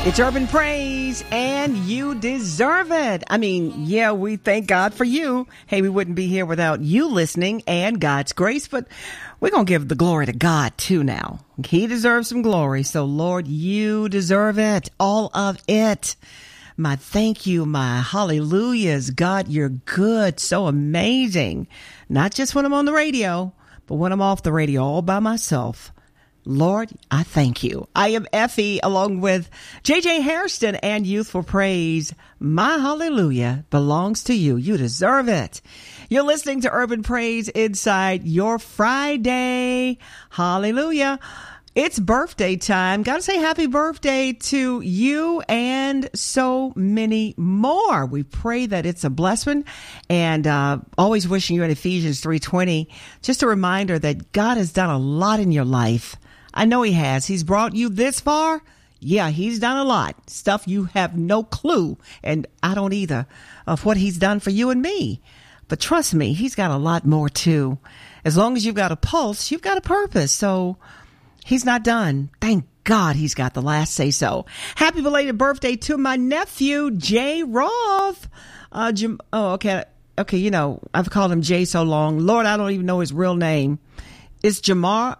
It's Urban Praise, and you deserve it. I mean, yeah, we thank God for you. Hey, we wouldn't be here without you listening and God's grace, but we're going to give the glory to God too now. He deserves some glory. So, Lord, you deserve it, all of it. My thank you, my hallelujahs. God, you're good, so amazing. Not just when I'm on the radio, but when I'm off the radio all by myself. Lord, I thank you. I am Effie along with JJ Hairston and Youthful Praise. My hallelujah belongs to you. You deserve it. You're listening to Urban Praise inside your Friday. Hallelujah. It's birthday time. Got to say happy birthday to you and so many more. We pray that it's a blessing, and always wishing you in Ephesians 3:20. Just a reminder that God has done a lot in your life. I know he has. He's brought you this far. Yeah, he's done a lot. Stuff you have no clue, and I don't either, of what he's done for you and me. But trust me, he's got a lot more too. As long as you've got a pulse, you've got a purpose. So he's not done. Thank God he's got the last say so. Happy belated birthday to my nephew, Jay Roth. Okay, you know, I've called him Jay so long. Lord, I don't even know his real name. It's Jamar?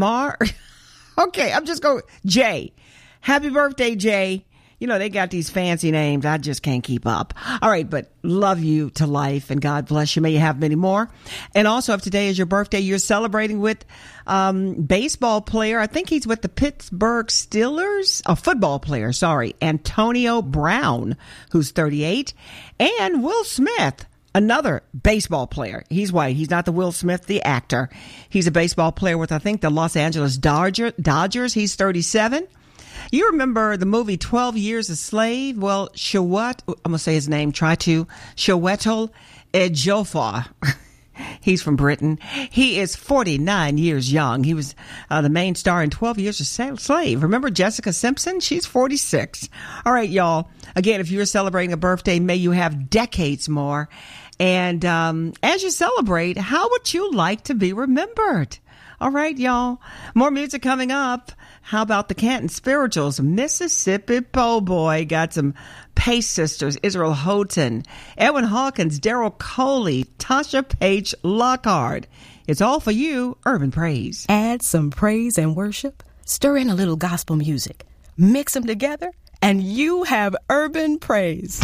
Okay, I'm just going, Jay. Happy birthday, Jay. You know, they got these fancy names. I just can't keep up. All right, but love you to life, and God bless you. May you have many more. And also, if today is your birthday, you're celebrating with baseball player. I think he's with the Pittsburgh Steelers. Oh, football player, sorry. Antonio Brown, who's 38. And Will Smith, another baseball player. He's white. He's not the Will Smith, the actor. He's a baseball player with, I think, the Los Angeles Dodgers. He's 37. You remember the movie 12 Years a Slave? Well, I'm going to say his name, Chiwetel Ejiofor. He's from Britain. He is 49 years young. He was the main star in 12 Years a Slave. Remember Jessica Simpson? She's 46. All right, y'all. Again, if you're celebrating a birthday, may you have decades more. And as you celebrate, how would you like to be remembered? All right, y'all. More music coming up. How about the Canton Spirituals? Mississippi Po' Boy. Got some Pace Sisters, Israel Houghton, Edwin Hawkins, Daryl Coley, Tasha Page Lockhart. It's all for you, Urban Praise. Add some praise and worship. Stir in a little gospel music. Mix them together, and you have Urban Praise.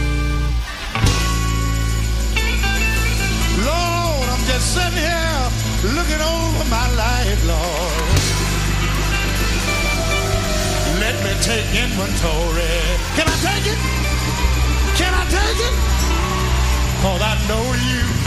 Lord, I'm just sitting here looking over my life, Lord. Let me take inventory. Can I take it? Can I take it? 'Cause I know you